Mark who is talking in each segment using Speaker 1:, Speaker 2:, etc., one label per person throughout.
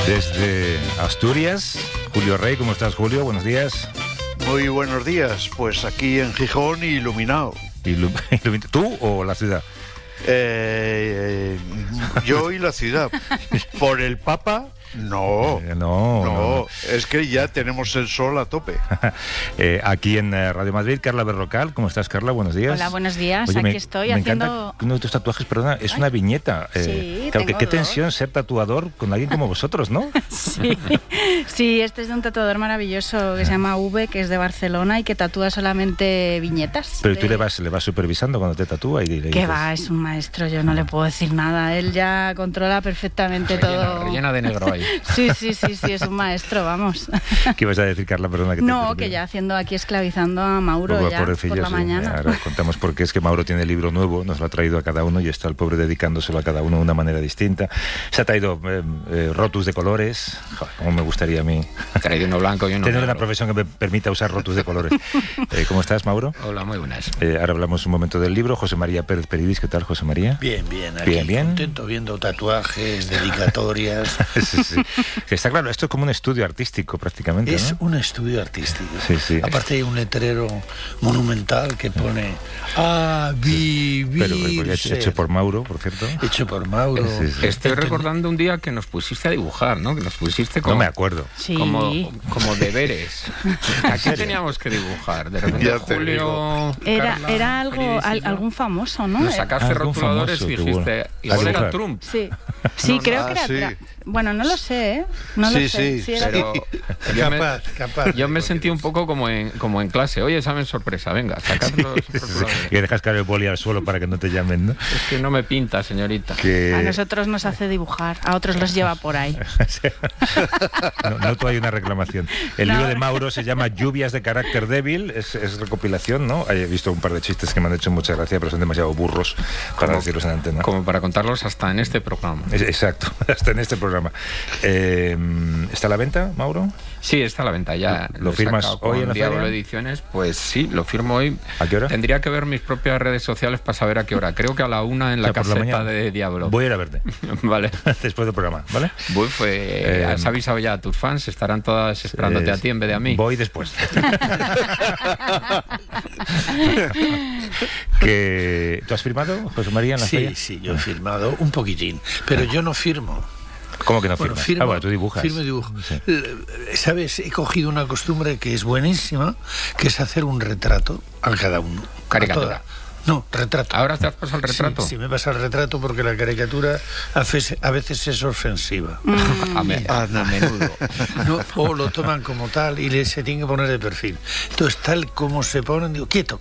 Speaker 1: Desde Asturias, Julio Rey. ¿Cómo estás, Julio? Buenos días.
Speaker 2: Muy buenos días. Pues aquí en Gijón, iluminado.
Speaker 1: ¿Tú o la ciudad?
Speaker 2: Yo y la ciudad. ¿Por el Papa? No. Es que ya tenemos el sol a tope.
Speaker 1: Aquí en Radio Madrid, Carla Berrocal. ¿Cómo estás, Carla? Buenos días.
Speaker 3: Hola, buenos días.
Speaker 1: Oye,
Speaker 3: aquí estoy haciendo...
Speaker 1: encanta uno de tus tatuajes, perdona, es una viñeta.
Speaker 3: Sí,
Speaker 1: claro,
Speaker 3: tengo
Speaker 1: qué
Speaker 3: dos.
Speaker 1: tensión ser tatuador con alguien como vosotros, ¿no?
Speaker 3: Sí, este es de un tatuador maravilloso que se llama V, que es de Barcelona y que tatúa solamente viñetas.
Speaker 1: Pero tú le vas supervisando cuando te tatúa y le
Speaker 3: ¿Qué
Speaker 1: dices...
Speaker 3: va? Es un maestro, yo no le puedo decir nada. Él ya controla perfectamente todo.
Speaker 4: Rellena de negro ahí.
Speaker 3: Sí, es un maestro, vamos.
Speaker 1: ¿Qué ibas a decir, Carla? Perdona que te
Speaker 3: No,
Speaker 1: interrumpí.
Speaker 3: que ya haciendo aquí esclavizando a Mauro ya
Speaker 1: Pobrecillo,
Speaker 3: por la
Speaker 1: sí.
Speaker 3: mañana.
Speaker 1: Ahora os contamos por qué. Es que Mauro tiene libro nuevo, nos lo ha traído a cada uno y está el pobre dedicándoselo a cada uno de una manera distinta. Se ha traído rotus de colores. Joder, cómo me gustaría a mí
Speaker 4: Ha traído uno blanco y uno
Speaker 1: tener
Speaker 4: negro.
Speaker 1: una profesión que me permita usar rotus de colores. ¿Cómo estás, Mauro?
Speaker 4: Hola, muy buenas.
Speaker 1: Ahora hablamos un momento del libro. José María Pérez Peridis, ¿qué tal, José María?
Speaker 5: Bien, aquí
Speaker 1: Bien.
Speaker 5: contento viendo tatuajes, dedicatorias.
Speaker 1: Sí. Que está claro, esto es como un estudio artístico prácticamente,
Speaker 5: Es
Speaker 1: ¿no?
Speaker 5: un estudio artístico.
Speaker 1: Sí.
Speaker 5: Aparte hay un letrero monumental que pone a vivir.
Speaker 1: Pero hecho por Mauro, por cierto.
Speaker 5: Hecho por Mauro.
Speaker 1: Sí.
Speaker 4: Estoy recordando un día que nos pusiste a dibujar, ¿no? Que nos pusiste
Speaker 1: No
Speaker 4: como,
Speaker 1: me acuerdo.
Speaker 3: Sí.
Speaker 4: como deberes. Aquí teníamos que dibujar. De repente
Speaker 2: Ya te
Speaker 4: Julio... Carla,
Speaker 3: Era algo,
Speaker 4: Peridis y yo,
Speaker 3: algún famoso, ¿no?
Speaker 4: nos sacaste
Speaker 1: Algún
Speaker 4: rotuladores
Speaker 1: famoso,
Speaker 4: y
Speaker 1: qué
Speaker 4: dijiste...
Speaker 1: bueno.
Speaker 4: Igual
Speaker 1: A
Speaker 4: era
Speaker 1: dibujar.
Speaker 4: Trump.
Speaker 3: Sí,
Speaker 4: No,
Speaker 3: creo
Speaker 4: no.
Speaker 3: que era...
Speaker 2: Sí.
Speaker 3: Bueno, no lo sé, ¿eh? No lo
Speaker 2: Sí,
Speaker 3: sé.
Speaker 2: sí,
Speaker 3: era-
Speaker 4: Pero yo
Speaker 5: Capaz.
Speaker 4: yo me sentí un poco como en clase. Oye, examen sorpresa, venga, sacad los rotuladores.
Speaker 1: Que dejas caer el boli al suelo para que no te llamen, ¿no?
Speaker 4: Es que no me pinta, señorita.
Speaker 3: A nosotros nos hace dibujar, a otros los lleva por ahí.
Speaker 1: No hay una reclamación. El
Speaker 3: No.
Speaker 1: libro de Mauro se llama Lluvias de carácter débil, es recopilación, ¿no? He visto un par de chistes que me han hecho mucha gracia, pero son demasiado burros para decirlos en antena.
Speaker 4: Como para contarlos hasta en este programa.
Speaker 1: Exacto, hasta en este programa. ¿Está a la venta, Mauro?
Speaker 4: Sí, está a la venta ya.
Speaker 1: ¿Lo
Speaker 4: he
Speaker 1: firmas
Speaker 4: sacado
Speaker 1: hoy
Speaker 4: con
Speaker 1: en la
Speaker 4: Diablo
Speaker 1: feria?
Speaker 4: Ediciones, pues sí, lo firmo hoy.
Speaker 1: ¿A qué hora?
Speaker 4: Tendría que ver mis propias redes sociales para saber a qué hora. Creo que a la 1 en la
Speaker 1: O sea, por la
Speaker 4: caseta
Speaker 1: mañana.
Speaker 4: de Diablo.
Speaker 1: Voy a ir a verte
Speaker 4: Vale.
Speaker 1: después del programa, ¿vale?
Speaker 4: Has avisado ya a tus fans, estarán todas esperándote a ti en vez de a mí.
Speaker 1: Voy después. ¿Tú has firmado, José María, en la feria?
Speaker 5: Sí, yo he firmado un poquitín. Pero yo no firmo.
Speaker 1: ¿Cómo que no
Speaker 5: Bueno,
Speaker 1: firmas?
Speaker 5: firmo,
Speaker 1: Tú dibujas.
Speaker 5: Firmo y dibujo.
Speaker 1: Sí.
Speaker 5: ¿Sabes? He cogido una costumbre que es buenísima, que es hacer un retrato a cada uno.
Speaker 4: Caricatura.
Speaker 5: A toda. No, retrato.
Speaker 4: ¿Ahora te has pasado el retrato?
Speaker 5: Sí, me pasa el retrato porque la caricatura a veces es ofensiva.
Speaker 4: A menudo.
Speaker 5: No, o lo toman como tal y se tiene que poner de perfil. Entonces, tal como se ponen, digo, quieto.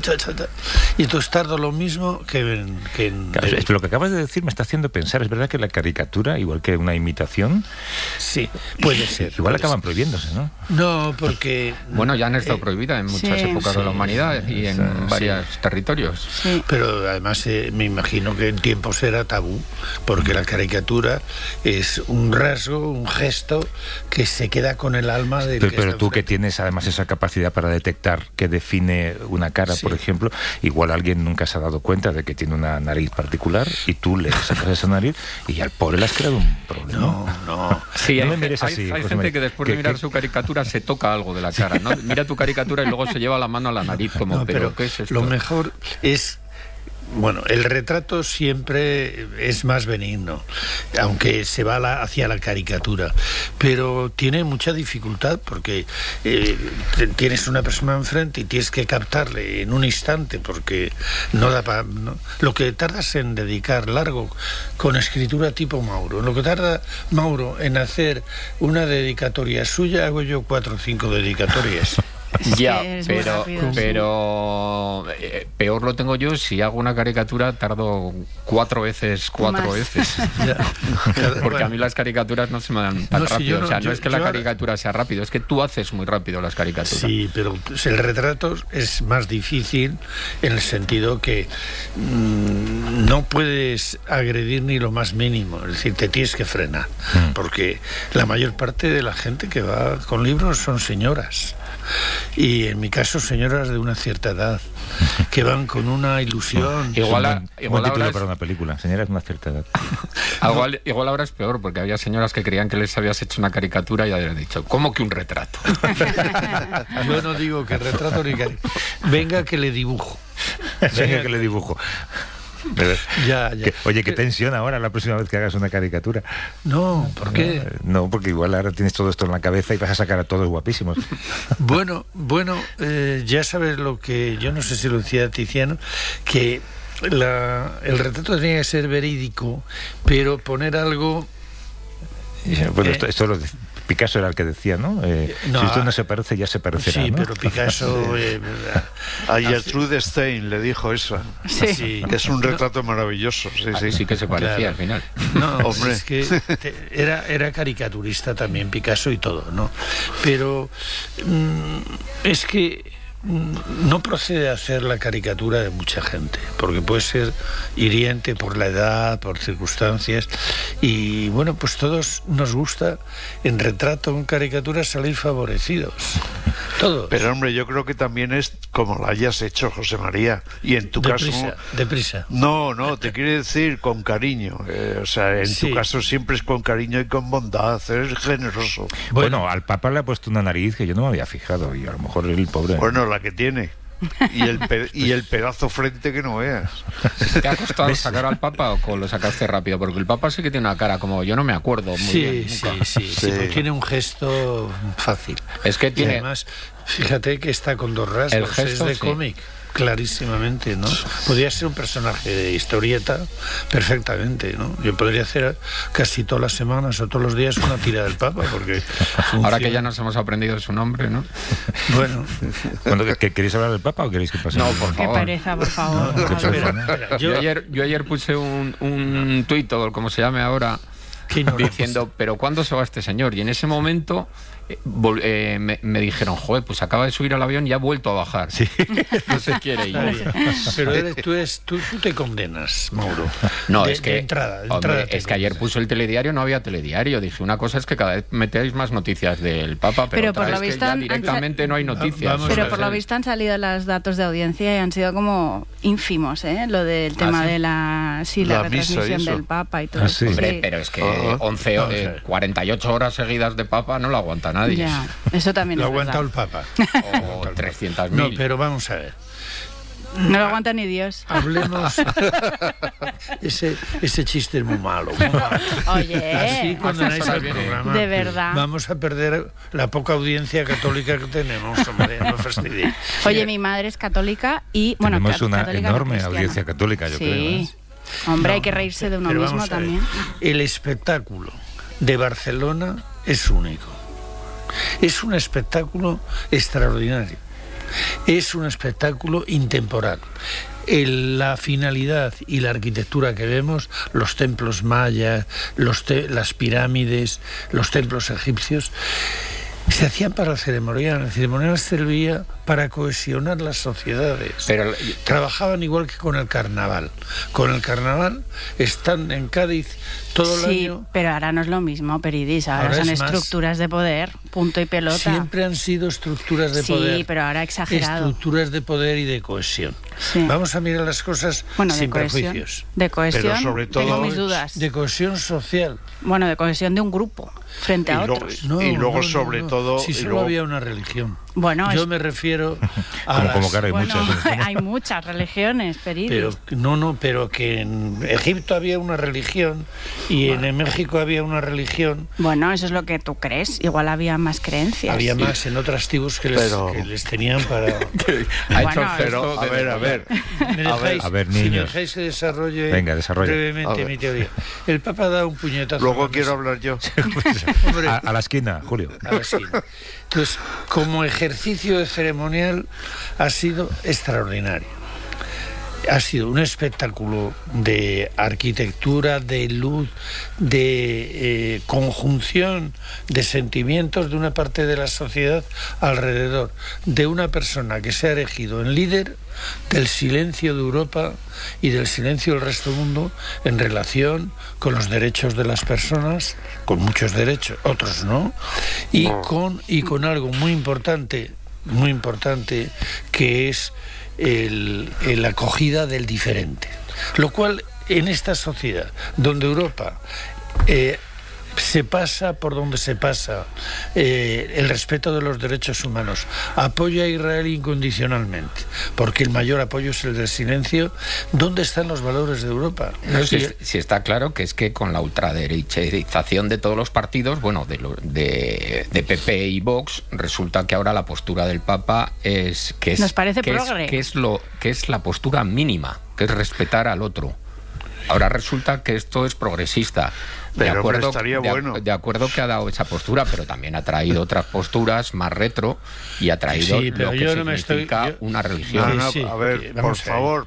Speaker 5: Y entonces tardo lo mismo que en
Speaker 1: Claro, es que lo que acabas de decir me está haciendo pensar. Es verdad que la caricatura, igual que una imitación,
Speaker 5: Sí, puede ser.
Speaker 1: igual
Speaker 5: puede
Speaker 1: acaban
Speaker 5: ser.
Speaker 1: prohibiéndose, ¿no?
Speaker 5: No, porque...
Speaker 4: Bueno, ya han estado prohibidas en muchas
Speaker 3: sí,
Speaker 4: épocas de la humanidad y en varios territorios.
Speaker 3: Sí.
Speaker 5: Pero además me imagino que en tiempos era tabú, porque la caricatura es un rasgo, un gesto que se queda con el alma del que
Speaker 1: Pero
Speaker 5: está
Speaker 1: tú que
Speaker 5: enfrente.
Speaker 1: tienes además esa capacidad para detectar qué define una cara,
Speaker 5: Sí.
Speaker 1: por ejemplo, igual alguien nunca se ha dado cuenta de que tiene una nariz particular y tú le sacas esa nariz y al pobre le has creado un problema.
Speaker 5: No.
Speaker 4: Sí,
Speaker 1: No
Speaker 4: hay,
Speaker 1: me mires
Speaker 4: hay-
Speaker 1: así,
Speaker 4: hay
Speaker 1: José
Speaker 4: gente
Speaker 1: María.
Speaker 4: que después de mirar su caricatura se toca algo de la cara, ¿no? Mira tu caricatura y luego se lleva la mano a la nariz como,
Speaker 5: No,
Speaker 4: pero ¿qué es esto?
Speaker 5: lo mejor es... Bueno, el retrato siempre es más benigno, aunque se va hacia la caricatura, pero tiene mucha dificultad porque tienes una persona enfrente y tienes que captarle en un instante porque no da para... Lo que tardas en dedicar largo con escritura tipo Mauro, lo que tarda Mauro en hacer una dedicatoria suya, hago yo 4 o 5 dedicatorias.
Speaker 4: Ya,
Speaker 3: Es muy rápido, sí.
Speaker 4: pero peor lo tengo yo si hago una caricatura, tardo 4 veces.
Speaker 5: Ya.
Speaker 4: Porque a mí las caricaturas no se me dan tan
Speaker 5: No, sí,
Speaker 4: rápido.
Speaker 5: yo no-
Speaker 4: O sea, no
Speaker 5: yo-
Speaker 4: es que
Speaker 5: yo
Speaker 4: la
Speaker 5: ahora-
Speaker 4: caricatura sea rápido, es que tú haces muy rápido las caricaturas.
Speaker 5: Sí, pero el retrato es más difícil en el sentido que no puedes agredir ni lo más mínimo, es decir, te tienes que frenar, porque la mayor parte de la gente que va con libros son señoras. Y en mi caso, señoras de una cierta edad. que van con una ilusión.
Speaker 4: Igual
Speaker 1: buen título
Speaker 4: ahora
Speaker 1: para una película, señoras de una cierta edad.
Speaker 4: igual ahora es peor, porque había señoras que creían que les habías hecho una caricatura y ya habían dicho, ¿cómo que un retrato?
Speaker 5: Yo no digo que retrato ni caricatura. Venga que le dibujo.
Speaker 1: Venga que le dibujo.
Speaker 5: Ya.
Speaker 1: Oye, qué tensión ahora la próxima vez que hagas una caricatura.
Speaker 5: No, ¿por qué?
Speaker 1: No, porque igual ahora tienes todo esto en la cabeza y vas a sacar a todos guapísimos.
Speaker 5: Bueno, ya sabes lo que, yo no sé si lo decía Tiziano, que el retrato tenía que ser verídico, pero poner algo...
Speaker 1: Bueno, esto lo Picasso era el que decía, ¿no? Si esto no se parece, ya se parecerá,
Speaker 5: sí,
Speaker 1: ¿no?
Speaker 5: pero Picasso...
Speaker 2: A Gertrude Stein le dijo eso.
Speaker 3: Sí.
Speaker 2: Es un retrato maravilloso.
Speaker 4: Sí que se parecía al final.
Speaker 5: No,
Speaker 2: Hombre.
Speaker 5: es que era caricaturista también Picasso y todo, ¿no? Pero es que no procede a hacer la caricatura de mucha gente, porque puede ser hiriente por la edad, por circunstancias, y bueno, pues todos nos gusta en retrato, en caricatura, salir favorecidos. Todos.
Speaker 2: Pero hombre, yo creo que también es como la hayas hecho, José María, y en tu caso...
Speaker 5: Deprisa.
Speaker 2: No, te quiere decir con cariño. O sea, en tu caso siempre es con cariño y con bondad, eres generoso.
Speaker 1: Bueno, al Papa le ha puesto una nariz que yo no me había fijado, y a lo mejor el pobre...
Speaker 2: Bueno, la que tiene. Y el pedazo frente que no veas.
Speaker 4: ¿Te ha costado sacar al Papa o lo sacaste rápido? Porque el Papa sí que tiene una cara como yo no me acuerdo muy bien.
Speaker 5: Sí, pero tiene un gesto fácil.
Speaker 4: Es que tiene...
Speaker 5: Y además, fíjate que está con dos rasgos,
Speaker 4: El gesto,
Speaker 5: es de cómic. Clarísimamente, ¿no? Podría ser un personaje de historieta perfectamente, ¿no? Yo podría hacer casi todas las semanas o todos los días una tira del Papa, porque funciona.
Speaker 4: Ahora que ya nos hemos aprendido su nombre, ¿no?
Speaker 5: Bueno,
Speaker 1: ¿queréis hablar del Papa o queréis que pase?
Speaker 4: No, por
Speaker 3: Qué
Speaker 4: favor.
Speaker 3: pereza, por favor.
Speaker 5: no,
Speaker 3: A ver.
Speaker 5: espera,
Speaker 4: Yo ayer puse un tuit, o como se llame ahora, diciendo, pero ¿cuándo se va este señor? Y en ese momento me dijeron, joder, pues acaba de subir al avión y ha vuelto a bajar.
Speaker 1: Sí.
Speaker 4: No se quiere ir.
Speaker 5: pero tú te condenas, Mauro.
Speaker 4: No,
Speaker 5: de,
Speaker 4: es que,
Speaker 5: de entrada
Speaker 4: hombre,
Speaker 5: te
Speaker 4: es que ayer
Speaker 5: condenas.
Speaker 4: puso el telediario, no había telediario. Dije, una cosa es que cada vez metéis más noticias del Papa, pero
Speaker 3: Pero por
Speaker 4: otra
Speaker 3: lo
Speaker 4: es
Speaker 3: visto
Speaker 4: que ya
Speaker 3: han-
Speaker 4: directamente no hay noticias.
Speaker 5: Vamos
Speaker 3: Pero
Speaker 5: a
Speaker 3: por
Speaker 5: ver.
Speaker 3: lo visto han salido los datos de audiencia y han sido como ínfimos, ¿eh? Lo del tema
Speaker 4: ¿sí?
Speaker 3: de la
Speaker 2: La misa y
Speaker 3: retransmisión
Speaker 2: eso.
Speaker 3: del Papa y todo
Speaker 1: Ah,
Speaker 3: eso.
Speaker 1: sí.
Speaker 4: Hombre, pero es que
Speaker 2: Ajá.
Speaker 4: 48 horas seguidas de Papa no lo aguanta nadie.
Speaker 3: Ya, eso también
Speaker 5: Lo ha
Speaker 3: es
Speaker 5: aguantado
Speaker 3: verdad.
Speaker 5: el Papa.
Speaker 4: O 300.000.
Speaker 5: No, pero vamos a ver.
Speaker 3: No lo aguanta ni Dios.
Speaker 5: Hablemos. ese chiste es muy malo. Muy malo. Así
Speaker 3: Oye,
Speaker 5: condenáis al
Speaker 4: viene.
Speaker 5: programa.
Speaker 3: De verdad.
Speaker 5: Vamos a perder la poca audiencia católica que tenemos, hombre, no fastidies.
Speaker 3: oye, mi madre es católica y, bueno,
Speaker 1: Tenemos una
Speaker 3: católica no
Speaker 1: enorme
Speaker 3: cristiana.
Speaker 1: audiencia católica, yo creo.
Speaker 3: Sí. Hombre, hay que reírse de uno
Speaker 5: Pero
Speaker 3: mismo
Speaker 5: vamos a ver,
Speaker 3: también.
Speaker 5: el espectáculo de Barcelona es único. Es un espectáculo extraordinario. Es un espectáculo intemporal. La finalidad y la arquitectura que vemos, los templos mayas, las pirámides, los templos egipcios, se hacían para el ceremonial. El ceremonial servía para cohesionar las sociedades.
Speaker 4: Pero
Speaker 5: Trabajaban igual que con el carnaval. Con el carnaval están en Cádiz todo el
Speaker 3: Sí,
Speaker 5: año.
Speaker 3: pero ahora no es lo mismo, Peridis. Ahora
Speaker 5: Ahora
Speaker 3: son
Speaker 5: es más.
Speaker 3: estructuras de poder, punto y pelota.
Speaker 5: Siempre han sido estructuras de
Speaker 3: Sí,
Speaker 5: poder.
Speaker 3: pero ahora exagerado.
Speaker 5: Estructuras de poder y de cohesión.
Speaker 3: Sí.
Speaker 5: Vamos a mirar las cosas
Speaker 3: Bueno, de
Speaker 5: sin
Speaker 3: cohesión.
Speaker 5: prejuicios.
Speaker 3: De cohesión,
Speaker 2: Pero sobre todo
Speaker 3: tengo mis dudas.
Speaker 5: De cohesión social.
Speaker 3: Bueno, de cohesión de un grupo frente a
Speaker 2: Y luego-
Speaker 3: otros.
Speaker 2: Y luego, sobre todo,
Speaker 5: Si
Speaker 2: y
Speaker 5: solo
Speaker 2: luego-
Speaker 5: había una religión.
Speaker 3: Bueno,
Speaker 5: Yo
Speaker 3: es-
Speaker 5: me refiero a
Speaker 1: Como
Speaker 5: las-
Speaker 1: que ahora hay
Speaker 3: bueno,
Speaker 1: muchas.
Speaker 3: hay muchas religiones, Peridis.
Speaker 5: pero que en Egipto había una religión y en México había una religión.
Speaker 3: Bueno, eso es lo que tú crees. Igual había más creencias.
Speaker 5: Había más en otras tribus que les tenían para...
Speaker 4: ha hecho
Speaker 3: Bueno,
Speaker 4: el gesto
Speaker 2: a
Speaker 4: de-
Speaker 2: ver.
Speaker 5: ¿Me dejáis,
Speaker 1: a ver,
Speaker 5: si me
Speaker 1: niños.
Speaker 5: dejáis que desarrolle
Speaker 1: Venga, desarrolla.
Speaker 2: A
Speaker 5: brevemente
Speaker 2: ver.
Speaker 5: mi teoría. El Papa da un puñetazo.
Speaker 2: Luego
Speaker 5: a la
Speaker 2: quiero
Speaker 5: mesa.
Speaker 2: hablar yo.
Speaker 5: Hombre,
Speaker 1: A la esquina, Julio.
Speaker 5: a la esquina. Entonces, como ejercicio de ceremonial ha sido extraordinario. Ha sido un espectáculo de arquitectura, de luz, de conjunción de sentimientos de una parte de la sociedad alrededor de una persona que se ha erigido en líder del silencio de Europa y del silencio del resto del mundo en relación con los derechos de las personas, con muchos derechos, otros no, y con algo muy importante muy importante, que es la acogida del diferente. Lo cual, en esta sociedad, donde Europa se pasa por donde se pasa el respeto de los derechos humanos, apoya a Israel incondicionalmente, porque el mayor apoyo es el del silencio, ¿dónde están los valores de Europa?
Speaker 4: No, si está claro que es que con la ultraderechización de todos los partidos, bueno, de PP y Vox, resulta que ahora la postura del Papa es que es,
Speaker 3: nos parece
Speaker 4: que es la postura mínima, que es respetar al otro. Ahora resulta que esto es progresista.
Speaker 2: Pero estaría bueno.
Speaker 4: De acuerdo que ha dado esa postura, pero también ha traído otras posturas más retro y ha traído lo que significa una religión.
Speaker 2: A ver, por favor.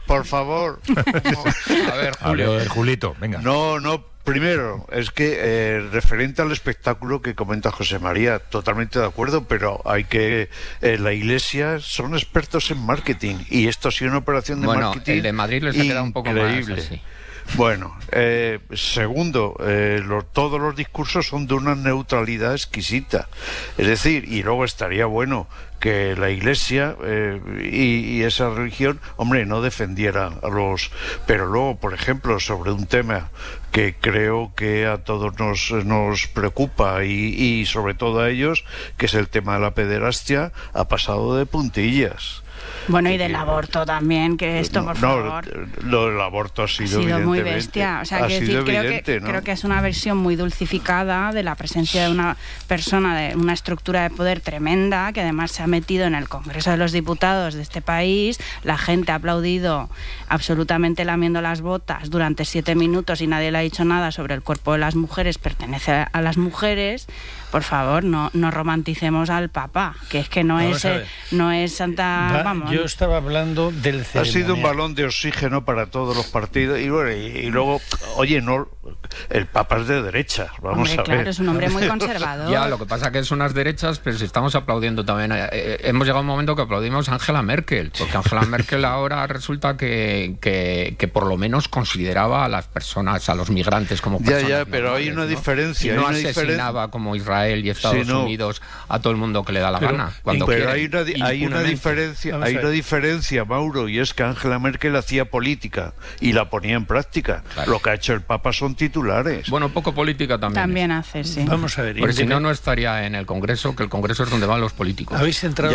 Speaker 4: A ver, Julio.
Speaker 1: A ver, Julito, venga.
Speaker 2: No, primero, es que referente al espectáculo que comenta José María, totalmente de acuerdo, pero hay que... la Iglesia son expertos en marketing, y esto ha sido una operación de marketing
Speaker 4: el de Madrid les ha quedado un poco
Speaker 2: increíble.
Speaker 4: Más así.
Speaker 2: Bueno, segundo, todos los discursos son de una neutralidad exquisita. Es decir, y luego estaría bueno que la Iglesia y esa religión, hombre, no defendiera a los... Pero luego, por ejemplo, sobre un tema que creo que a todos nos preocupa y sobre todo a ellos, que es el tema de la pederastia, ha pasado de puntillas.
Speaker 3: Bueno, y del aborto también, que esto, por favor...
Speaker 2: Lo del aborto ha sido
Speaker 3: muy bestia. O sea, creo que es una versión muy dulcificada de la presencia de una persona, de una estructura de poder tremenda, que además se ha metido en el Congreso de los Diputados de este país. La gente ha aplaudido absolutamente lamiendo las botas durante 7 minutos y nadie le ha dicho nada sobre el cuerpo de las mujeres, pertenece a las mujeres. Por favor, no romanticemos al Papa, que es que no es Santa... Vamos.
Speaker 5: Yo estaba hablando del ceremonial.
Speaker 2: Ha sido un balón de oxígeno para todos los partidos y luego, oye, no, el Papa es de derecha, vamos a ver.
Speaker 3: Claro, es un hombre muy conservador.
Speaker 4: Ya, lo que pasa que son las derechas, pero si estamos aplaudiendo también, hemos llegado a un momento que aplaudimos a Angela Merkel, porque Angela Merkel ahora resulta que por lo menos consideraba a las personas, a los migrantes como personas.
Speaker 2: Ya, pero hay una diferencia.
Speaker 4: Y no asesinaba como Israel y Estados Unidos a todo el mundo que le da la gana.
Speaker 2: Pero hay una diferencia, Mauro, y es que Angela Merkel hacía política y la ponía en práctica. Claro. Lo que ha hecho el Papa son titulares.
Speaker 4: Bueno, poco política también.
Speaker 3: También hace, sí.
Speaker 5: Vamos a ver.
Speaker 4: Porque si no estaría en el Congreso, que el Congreso es donde van los políticos.
Speaker 5: Habéis entrado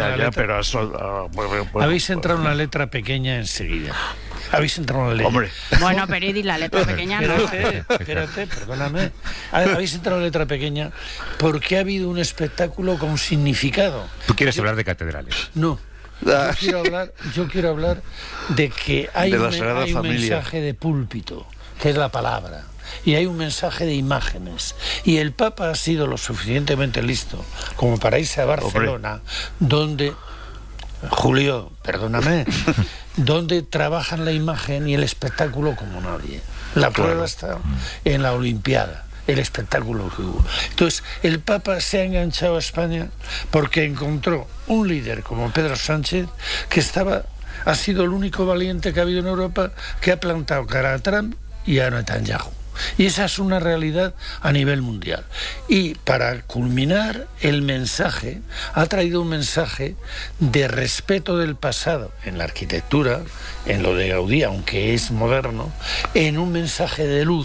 Speaker 2: habéis
Speaker 5: entrado en la letra pequeña enseguida. Habéis entrado en la letra.
Speaker 2: Hombre.
Speaker 3: Bueno, Peridi, la letra pequeña no.
Speaker 5: Espérate, perdóname. Habéis entrado en la letra pequeña porque ha habido un espectáculo con significado.
Speaker 1: ¿Tú quieres hablar de catedrales?
Speaker 5: No. Yo quiero hablar de que hay un mensaje de púlpito, que es la palabra, y hay un mensaje de imágenes. Y el Papa ha sido lo suficientemente listo como para irse a Barcelona, donde... Julio, perdóname, donde trabajan la imagen y el espectáculo como nadie. La prueba está en la Olimpiada, el espectáculo que hubo. Entonces, el Papa se ha enganchado a España porque encontró un líder como Pedro Sánchez que ha sido el único valiente que ha habido en Europa que ha plantado cara a Trump y a Netanyahu. Y esa es una realidad a nivel mundial. Y para culminar, el mensaje ha traído un mensaje de respeto del pasado en la arquitectura, en lo de Gaudí, aunque es moderno, en un mensaje de luz,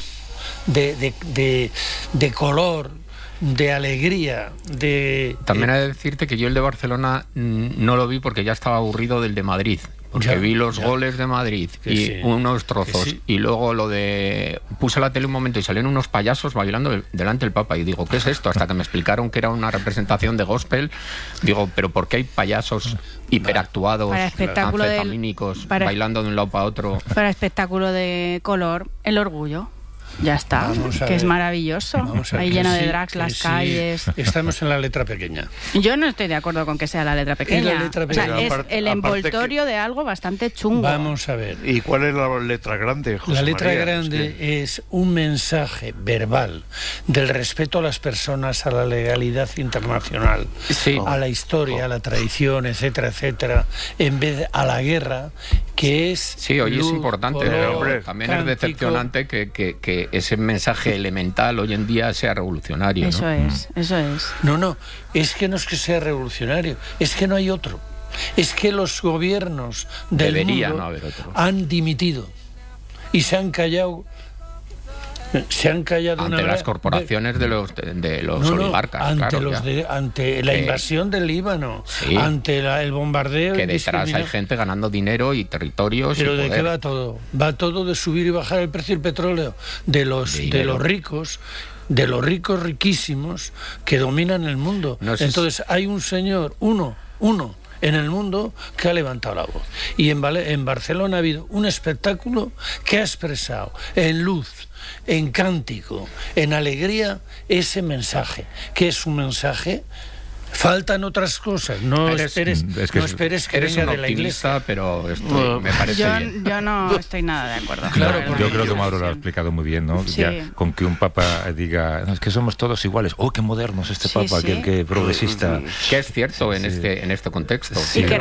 Speaker 5: de color, de alegría, de...
Speaker 4: También he de decirte que yo el de Barcelona no lo vi porque ya estaba aburrido del de Madrid. Porque vi los goles de Madrid y unos trozos. Y luego puse la tele un momento y salieron unos payasos bailando delante del Papa. Y digo, ¿qué es esto? Hasta que me explicaron que era una representación de gospel. Digo, ¿pero por qué hay payasos hiperactuados, anfetamínicos, bailando de un lado para otro?
Speaker 3: Para espectáculo de color, el orgullo. Ya está, que es maravilloso. Ahí lleno de drags las calles.
Speaker 5: Estamos en la letra pequeña.
Speaker 3: Yo no estoy de acuerdo con que sea la letra pequeña. O sea, es el envoltorio de algo bastante chungo.
Speaker 5: Vamos a ver.
Speaker 2: ¿Y cuál es la letra grande, José
Speaker 5: La letra
Speaker 2: María?
Speaker 5: grande es un mensaje verbal del respeto a las personas, a la legalidad internacional, a la historia, a la tradición, etcétera, etcétera, en vez de a la guerra, que es...
Speaker 4: Sí, hoy es importante, pero también cántico. Es decepcionante que que ese mensaje elemental hoy en día sea revolucionario.
Speaker 3: Eso es.
Speaker 5: No, es que no es que sea revolucionario, es que no hay otro. Es que los gobiernos del
Speaker 4: Debería
Speaker 5: mundo
Speaker 4: no haber otro.
Speaker 5: Han dimitido y se han callado
Speaker 4: ante las corporaciones de los oligarcas,
Speaker 5: ante la invasión del Líbano, sí, ante el bombardeo,
Speaker 4: que detrás hay gente ganando dinero y territorios.
Speaker 5: Pero
Speaker 4: y
Speaker 5: ¿de
Speaker 4: poder.
Speaker 5: qué va todo? Va todo de subir y bajar el precio del petróleo, de los ricos, de los ricos riquísimos que dominan el mundo. Entonces hay un señor, uno en el mundo que ha levantado la voz. Y en Barcelona ha habido un espectáculo que ha expresado en luz, en cántico, en alegría, ese mensaje, que es un mensaje. Faltan otras cosas, no esperes que
Speaker 4: eres
Speaker 5: venga
Speaker 4: un
Speaker 5: de la Iglesia.
Speaker 4: Pero me parece bien.
Speaker 3: Yo no estoy nada de acuerdo.
Speaker 1: Claro, yo creo que Mauro lo ha explicado muy bien, ¿no?
Speaker 3: Sí.
Speaker 1: Ya, con que un papa diga, no, es que somos todos iguales. ¡Oh, qué modernos este papa!
Speaker 3: Sí.
Speaker 1: Que progresista.
Speaker 4: Que es cierto en este contexto.
Speaker 3: Y que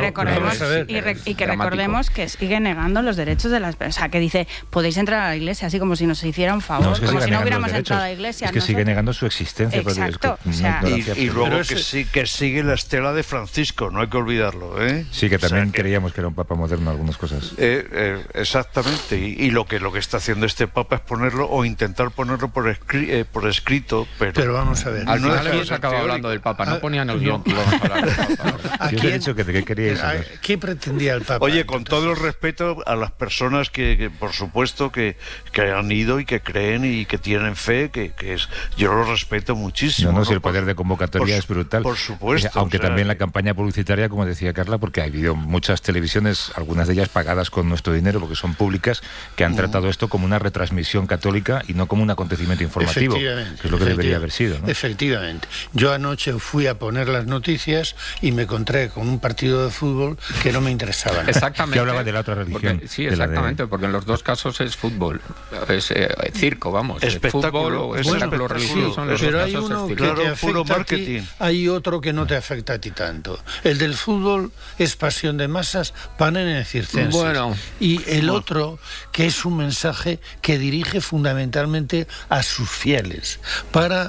Speaker 3: recordemos que sigue negando los derechos de las personas. O sea, que dice, podéis entrar a la Iglesia, así como si nos hiciera un favor, como si no hubiéramos entrado a la Iglesia.
Speaker 1: Es que sigue negando su existencia.
Speaker 3: Exacto.
Speaker 2: Y luego que sigue la estela de Francisco, no hay que olvidarlo, ¿eh?
Speaker 1: Sí, que también creíamos que era un papa moderno en algunas cosas.
Speaker 2: Exactamente, y lo que está haciendo este papa es ponerlo o intentar ponerlo por escrito, pero
Speaker 5: vamos a ver.
Speaker 4: Al final hemos acabado hablando del papa, no ponían el guión que íbamos a hablar del papa.
Speaker 1: Yo os he dicho que qué queríais hablar.
Speaker 5: ¿Qué pretendía el papa?
Speaker 2: Oye, con todo el respeto a las personas que por supuesto que han ido y que creen y que tienen fe, yo lo respeto muchísimo.
Speaker 1: No, si el poder de convocatoria es brutal.
Speaker 2: Por supuesto.
Speaker 1: Aunque también la campaña publicitaria, como decía Carla, porque ha habido muchas televisiones, algunas de ellas pagadas con nuestro dinero, porque son públicas, que han tratado esto como una retransmisión católica y no como un acontecimiento informativo, que es lo que debería haber sido, ¿no?
Speaker 5: Efectivamente. Yo anoche fui a poner las noticias y me encontré con un partido de fútbol que no me interesaba nada.
Speaker 4: Exactamente.
Speaker 1: Que hablaba de la otra religión.
Speaker 4: Sí, exactamente, porque en los dos casos es fútbol, es circo, vamos.
Speaker 2: Espectáculo,
Speaker 4: fútbol, espectáculo religioso.
Speaker 5: Pero hay uno que te afecta a ti, hay otro que no te afecta a ti tanto. El del fútbol es pasión de masas, panem et circenses.
Speaker 4: Bueno.
Speaker 5: Y el otro, que es un mensaje que dirige fundamentalmente a sus fieles, para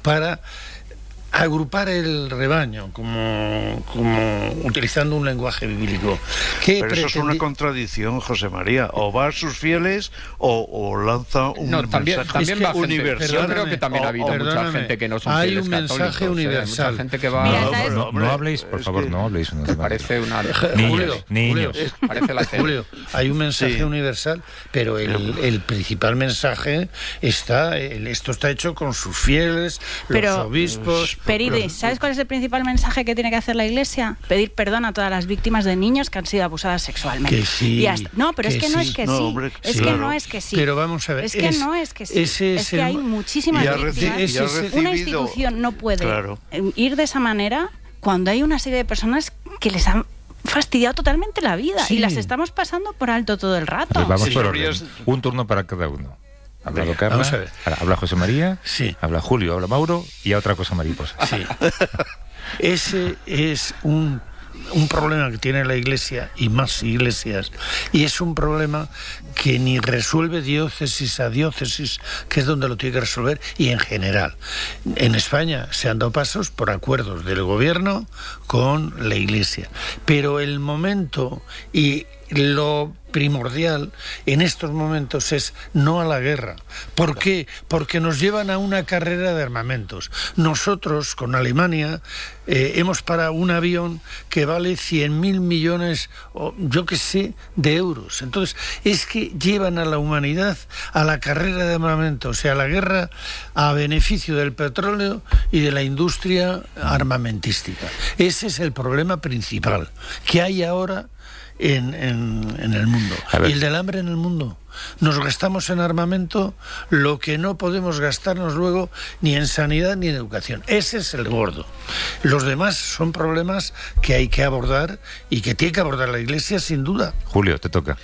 Speaker 5: agrupar el rebaño, como utilizando un lenguaje bíblico.
Speaker 2: Pero eso es una contradicción, José María. O va a sus fieles o lanza un mensaje universal.
Speaker 4: Yo creo que también ha habido mucha gente que no son
Speaker 5: hay
Speaker 4: fieles
Speaker 5: un mensaje
Speaker 4: católicos,
Speaker 5: universal.
Speaker 4: Mucha gente que va...
Speaker 1: No habléis, por favor, no habléis.
Speaker 4: Parece una...
Speaker 1: Niños.
Speaker 4: Parece la tele.
Speaker 5: Julio, hay un mensaje universal, pero el principal mensaje esto está hecho con sus fieles, los obispos...
Speaker 3: Peridis, ¿sabes cuál es el principal mensaje que tiene que hacer la Iglesia? Pedir perdón a todas las víctimas de niños que han sido abusadas sexualmente.
Speaker 5: Que sí.
Speaker 3: No, pero es que no es que sí.
Speaker 2: Hombre,
Speaker 3: es que no es que sí.
Speaker 5: Pero vamos a ver.
Speaker 3: Es que no es que sí. Es que hay muchísimas víctimas. Una institución no puede ir de esa manera cuando hay una serie de personas que les han fastidiado totalmente la vida y las estamos pasando por alto todo el rato.
Speaker 1: Pues vamos por orden. Un turno para cada uno. Ha hablado Carla, habla José María, habla Julio, habla Mauro y a otra cosa mariposa.
Speaker 5: Sí. Ese es un problema que tiene la Iglesia y más iglesias, y es un problema que ni resuelve diócesis a diócesis, que es donde lo tiene que resolver, y en general. En España se han dado pasos por acuerdos del gobierno con la Iglesia, pero el momento y lo primordial en estos momentos es no a la guerra. ¿Por qué? Porque nos llevan a una carrera de armamentos. Nosotros, con Alemania, hemos parado un avión que vale 100.000 millones, o yo qué sé, de euros. Entonces, es que llevan a la humanidad a la carrera de armamentos, o sea, a la guerra a beneficio del petróleo y de la industria armamentística. Ese es el problema principal que hay ahora en el mundo. Y el del hambre en el mundo. Nos gastamos en armamento lo que no podemos gastarnos luego ni en sanidad ni en educación. Ese es el gordo. Los demás son problemas que hay que abordar y que tiene que abordar la Iglesia sin duda.
Speaker 1: Julio, te toca.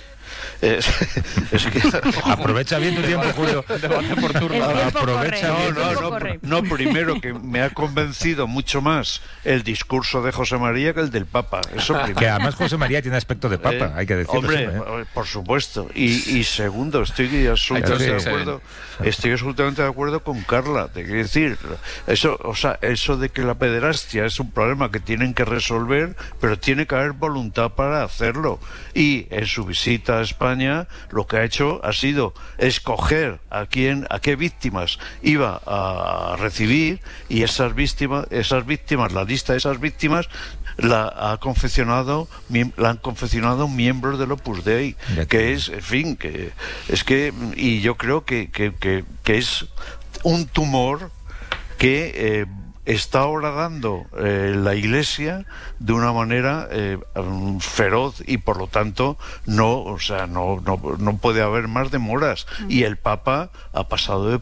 Speaker 1: Aprovecha bien tu tiempo, Julio.
Speaker 3: Aprovecha bien.
Speaker 2: No, primero que me ha convencido mucho más el discurso de José María que el del Papa. Eso primero.
Speaker 1: Que además José María tiene aspecto de Papa, hay que decirlo.
Speaker 2: Hombre, por supuesto. Y segundo, estoy absolutamente de acuerdo con Carla. Te quiero decir, eso de que la pederastia es un problema que tienen que resolver, pero tiene que haber voluntad para hacerlo. Y en su visita a España lo que ha hecho ha sido escoger a qué víctimas iba a recibir, y esas víctimas, la lista de esas víctimas la han confeccionado miembros del Opus Dei, que es, en fin, y yo creo que es un tumor que está ahora dando la Iglesia de una manera feroz, y por lo tanto no puede haber más demoras, y el Papa ha pasado de